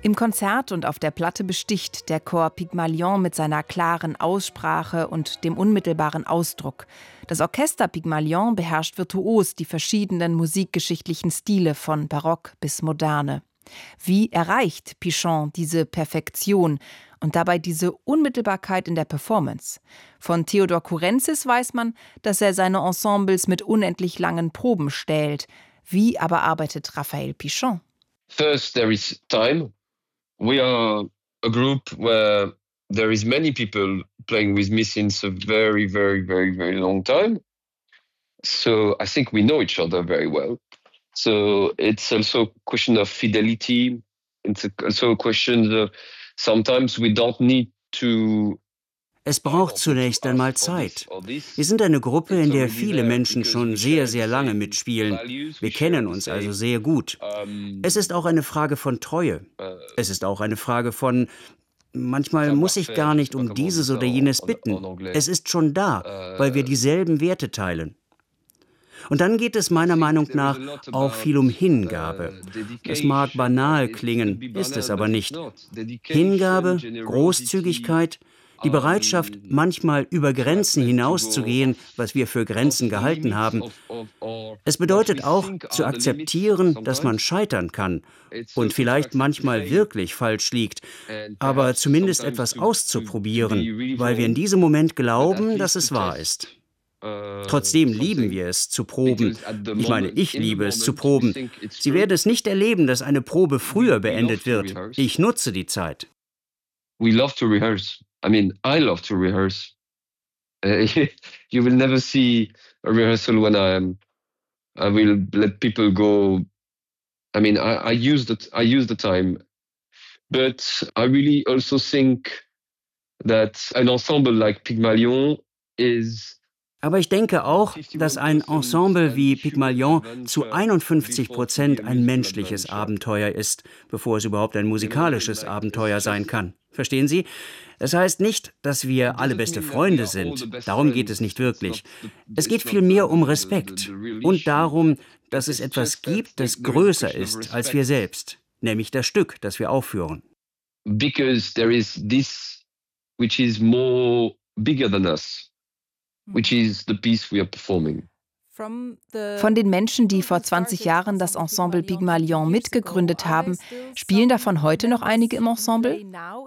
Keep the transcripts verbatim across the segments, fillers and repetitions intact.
Im Konzert und auf der Platte besticht der Chor Pygmalion mit seiner klaren Aussprache und dem unmittelbaren Ausdruck. Das Orchester Pygmalion beherrscht virtuos die verschiedenen musikgeschichtlichen Stile von Barock bis Moderne. Wie erreicht Pichon diese Perfektion und dabei diese Unmittelbarkeit in der Performance? Von Theodor Kurenzis weiß man, dass er seine Ensembles mit unendlich langen Proben stählt. Wie aber arbeitet Raphael Pichon? First, there is time. We are a group where there is many people playing with me since a very, very, very, very long time. So I think we know each other very well. So it's also a question of fidelity. It's also a question of sometimes we don't need to. Es braucht zunächst einmal Zeit. Wir sind eine Gruppe, in der viele Menschen schon sehr, sehr lange mitspielen. Wir kennen uns also sehr gut. Es ist auch eine Frage von Treue. Es ist auch eine Frage von, manchmal muss ich gar nicht um dieses oder jenes bitten. Es ist schon da, weil wir dieselben Werte teilen. Und dann geht es meiner Meinung nach auch viel um Hingabe. Es mag banal klingen, ist es aber nicht. Hingabe, Großzügigkeit, die Bereitschaft, manchmal über Grenzen hinauszugehen, was wir für Grenzen gehalten haben. Es bedeutet auch, zu akzeptieren, dass man scheitern kann und vielleicht manchmal wirklich falsch liegt, aber zumindest etwas auszuprobieren, weil wir in diesem Moment glauben, dass es wahr ist. Trotzdem lieben wir es, zu proben. Ich meine, ich liebe es, zu proben. Sie werden es nicht erleben, dass eine Probe früher beendet wird. Ich nutze die Zeit. We love to rehearse. I mean, I love to rehearse. Uh, you will never see a rehearsal when I, I will let people go. I mean, I, I use the I use the time, but I really also think that an ensemble like Pygmalion is. Aber ich denke auch, dass ein Ensemble wie Pygmalion zu einundfünfzig Prozent ein menschliches Abenteuer ist, bevor es überhaupt ein musikalisches Abenteuer sein kann. Verstehen Sie? Es heißt nicht, dass wir alle beste Freunde sind. Darum geht es nicht wirklich. Es geht vielmehr um Respekt und darum, dass es etwas gibt, das größer ist als wir selbst, nämlich das Stück, das wir aufführen. Because there is this which is more bigger than us. Which is the piece we are performing. Von den Menschen, die vor zwanzig Jahren das Ensemble Pygmalion mitgegründet haben, spielen davon heute noch einige im Ensemble? I,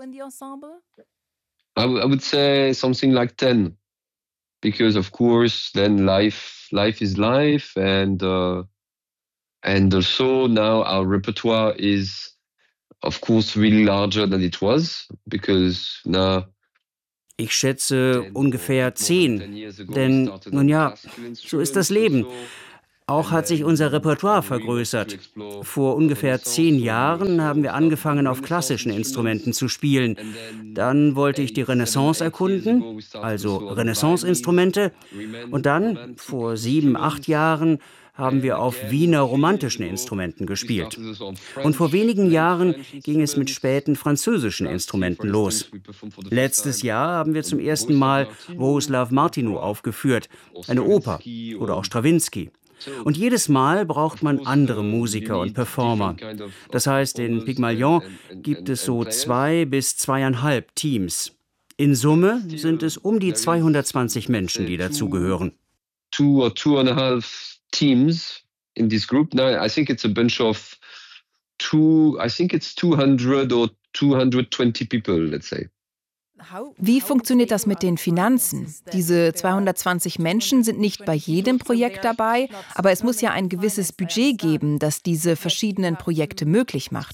I would say something like ten, because of course then life life is life, and uh, and also now our repertoire is of course really larger than it was, because now. Ich schätze ungefähr zehn, denn, nun ja, so ist das Leben. Auch hat sich unser Repertoire vergrößert. Vor ungefähr zehn Jahren haben wir angefangen, auf klassischen Instrumenten zu spielen. Dann wollte ich die Renaissance erkunden, also Renaissance-Instrumente. Und dann, vor sieben, acht Jahren, haben wir auf Wiener romantischen Instrumenten gespielt. Und vor wenigen Jahren ging es mit späten französischen Instrumenten los. Letztes Jahr haben wir zum ersten Mal Bohuslav Martinu aufgeführt, eine Oper oder auch Strawinsky. Und jedes Mal braucht man andere Musiker und Performer. Das heißt, in Pygmalion gibt es so zwei bis zweieinhalb Teams. In Summe sind es um die zweihundertzwanzig Menschen, die dazugehören. Two or two and a half teams in this group. Now I think it's a bunch of two, I think it's two hundred or two hundred twenty people, let's say. Wie funktioniert das mit den Finanzen? Diese zweihundertzwanzig Menschen sind nicht bei jedem Projekt dabei, aber es muss ja ein gewisses Budget geben, das diese verschiedenen Projekte möglich macht.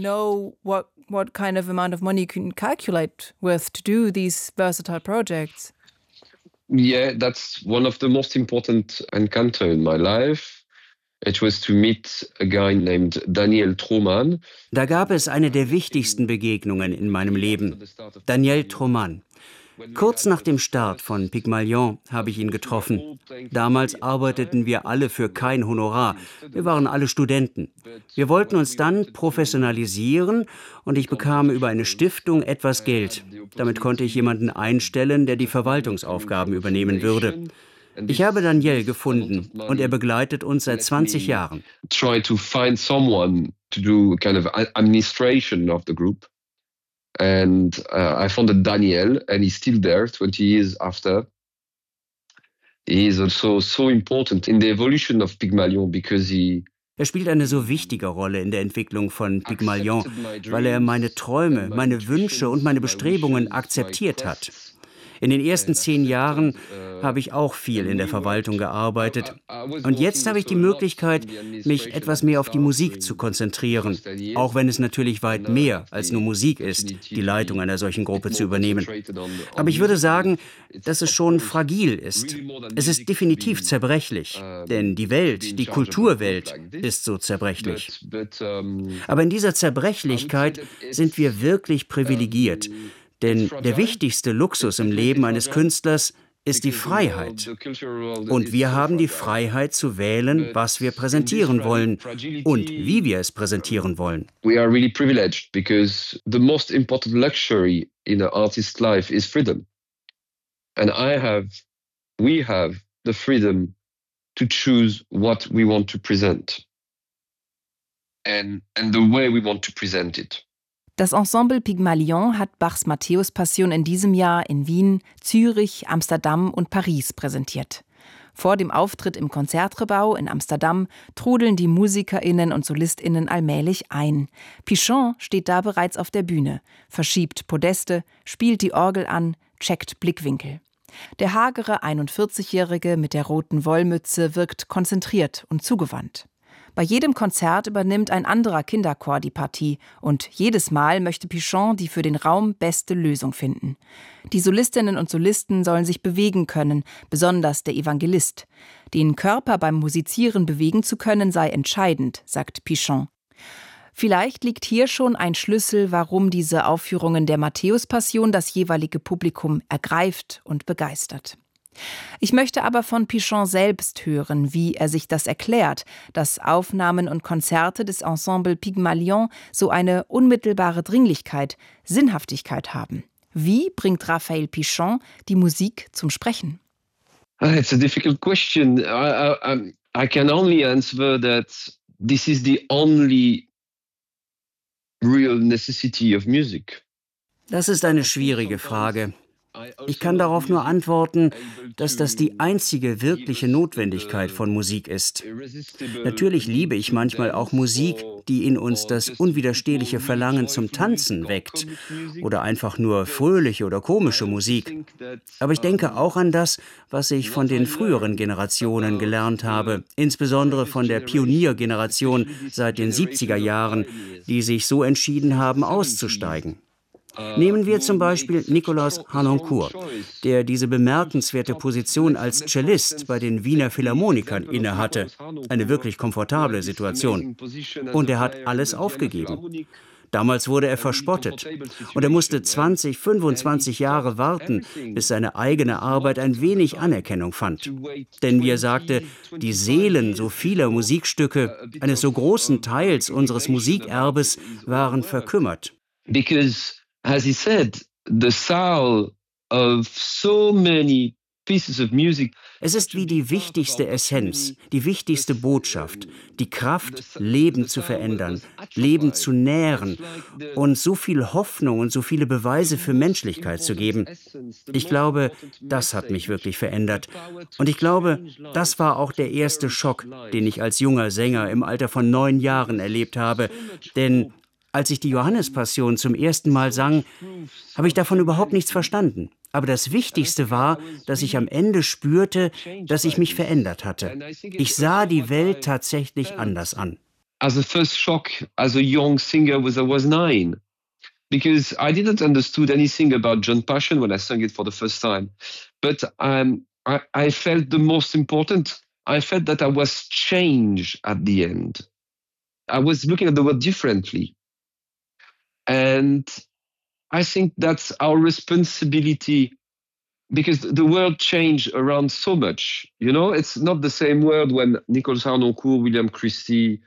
What kind of amount of money you can calculate with to do these versatile projects? Yeah, that's one of the most important encounter in my life. It was to meet a guy named Daniel Troman. Da gab es eine der wichtigsten Begegnungen in meinem Leben. Daniel Troman. Kurz nach dem Start von Pygmalion habe ich ihn getroffen. Damals arbeiteten wir alle für kein Honorar. Wir waren alle Studenten. Wir wollten uns dann professionalisieren und ich bekam über eine Stiftung etwas Geld. Damit konnte ich jemanden einstellen, der die Verwaltungsaufgaben übernehmen würde. Ich habe Daniel gefunden und er begleitet uns seit zwanzig Jahren. Try to find someone to do kind of administration of the group. And uh, I found Daniel, and he's still there twenty years after. He is also so important in the evolution of Pygmalion because he Er spielt eine so wichtige Rolle in der Entwicklung von Pygmalion, weil er meine Träume, meine Wünsche und meine Bestrebungen akzeptiert hat. In den ersten zehn Jahren habe ich auch viel in der Verwaltung gearbeitet. Und jetzt habe ich die Möglichkeit, mich etwas mehr auf die Musik zu konzentrieren, auch wenn es natürlich weit mehr als nur Musik ist, die Leitung einer solchen Gruppe zu übernehmen. Aber ich würde sagen, dass es schon fragil ist. Es ist definitiv zerbrechlich, denn die Welt, die Kulturwelt ist so zerbrechlich. Aber in dieser Zerbrechlichkeit sind wir wirklich privilegiert. Denn der wichtigste Luxus im Leben eines Künstlers ist die Freiheit. Und wir haben die Freiheit zu wählen, was wir präsentieren wollen und wie wir es präsentieren wollen. We are really privileged because the most important luxury in an artist's life is freedom. And I have, we have the freedom to choose what we want to present and, and the way we want to present it. Das Ensemble Pygmalion hat Bachs Matthäus-Passion in diesem Jahr in Wien, Zürich, Amsterdam und Paris präsentiert. Vor dem Auftritt im Concertgebouw in Amsterdam trudeln die MusikerInnen und SolistInnen allmählich ein. Pichon steht da bereits auf der Bühne, verschiebt Podeste, spielt die Orgel an, checkt Blickwinkel. Der hagere einundvierzigjährige mit der roten Wollmütze wirkt konzentriert und zugewandt. Bei jedem Konzert übernimmt ein anderer Kinderchor die Partie und jedes Mal möchte Pichon die für den Raum beste Lösung finden. Die Solistinnen und Solisten sollen sich bewegen können, besonders der Evangelist. Den Körper beim Musizieren bewegen zu können sei entscheidend, sagt Pichon. Vielleicht liegt hier schon ein Schlüssel, warum diese Aufführungen der Matthäus-Passion das jeweilige Publikum ergreift und begeistert. Ich möchte aber von Pichon selbst hören, wie er sich das erklärt, dass Aufnahmen und Konzerte des Ensemble Pygmalion so eine unmittelbare Dringlichkeit, Sinnhaftigkeit haben. Wie bringt Raphael Pichon die Musik zum Sprechen? It's a difficult question. I, I, I can only answer that this is the only real necessity of music. Das ist eine schwierige Frage. Ich kann darauf nur antworten, dass das die einzige wirkliche Notwendigkeit von Musik ist. Natürlich liebe ich manchmal auch Musik, die in uns das unwiderstehliche Verlangen zum Tanzen weckt oder einfach nur fröhliche oder komische Musik. Aber ich denke auch an das, was ich von den früheren Generationen gelernt habe, insbesondere von der Pioniergeneration seit den siebziger Jahren, die sich so entschieden haben, auszusteigen. Nehmen wir zum Beispiel Nicolas Harnoncourt, der diese bemerkenswerte Position als Cellist bei den Wiener Philharmonikern innehatte. Eine wirklich komfortable Situation. Und er hat alles aufgegeben. Damals wurde er verspottet. Und er musste zwanzig, fünfundzwanzig Jahre warten, bis seine eigene Arbeit ein wenig Anerkennung fand. Denn wie er sagte, die Seelen so vieler Musikstücke, eines so großen Teils unseres Musikerbes, waren verkümmert. Because as he said, the soul of so many pieces of music. Es ist wie die wichtigste Essenz, die wichtigste Botschaft, die Kraft, Leben zu verändern, Leben zu nähren und so viel Hoffnung und so viele Beweise für Menschlichkeit zu geben. Ich glaube, das hat mich wirklich verändert. Und ich glaube, das war auch der erste Schock, den ich als junger Sänger im Alter von neun Jahren erlebt habe. Denn als ich die Johannespassion zum ersten Mal sang, habe ich davon überhaupt nichts verstanden. Aber das Wichtigste war, dass ich am Ende spürte, dass ich mich verändert hatte. Ich sah die Welt tatsächlich anders an. As a first shock, as a young singer was I was nine, because I didn't understood anything about John Passion when I sang it for the first time. But um, I, I felt the most important. I felt that I was changed at the end. I was looking at the world differently. And I think that's our responsibility because the world changed around so much. You know, it's not the same world when Nicolas Harnoncourt, William Christie,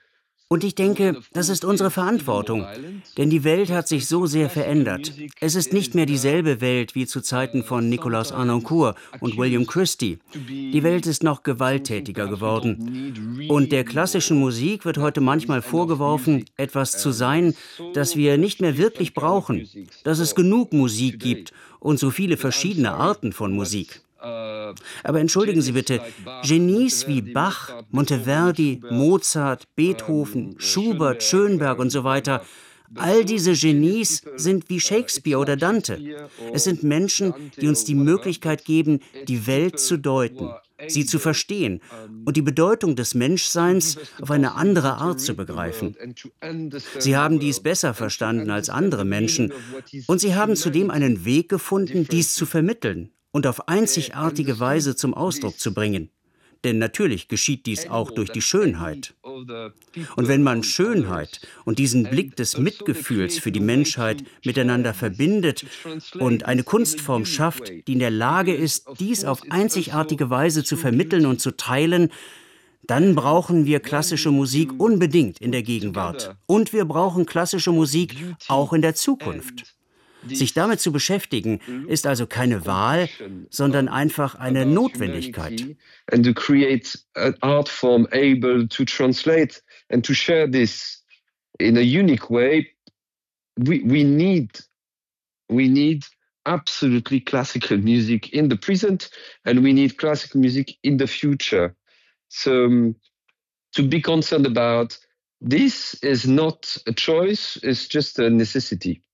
Und ich denke, das ist unsere Verantwortung, denn die Welt hat sich so sehr verändert. Es ist nicht mehr dieselbe Welt wie zu Zeiten von Nicolas Harnoncourt und William Christie. Die Welt ist noch gewalttätiger geworden. Und der klassischen Musik wird heute manchmal vorgeworfen, etwas zu sein, das wir nicht mehr wirklich brauchen, dass es genug Musik gibt und so viele verschiedene Arten von Musik. Aber entschuldigen Sie bitte, Genies wie Bach, Monteverdi, Mozart, Beethoven, Schubert, Schönberg und so weiter, all diese Genies sind wie Shakespeare oder Dante. Es sind Menschen, die uns die Möglichkeit geben, die Welt zu deuten, sie zu verstehen und die Bedeutung des Menschseins auf eine andere Art zu begreifen. Sie haben dies besser verstanden als andere Menschen und sie haben zudem einen Weg gefunden, dies zu vermitteln und auf einzigartige Weise zum Ausdruck zu bringen. Denn natürlich geschieht dies auch durch die Schönheit. Und wenn man Schönheit und diesen Blick des Mitgefühls für die Menschheit miteinander verbindet und eine Kunstform schafft, die in der Lage ist, dies auf einzigartige Weise zu vermitteln und zu teilen, dann brauchen wir klassische Musik unbedingt in der Gegenwart. Und wir brauchen klassische Musik auch in der Zukunft. Sich damit zu beschäftigen, ist also keine Wahl, sondern einfach eine Notwendigkeit. And to create an art form able to translate and to share this in a unique way, we, we need, we need absolutely classical music in the present, and we need classical music in the future. So um, to be concerned about this is not a choice, it's just a necessity.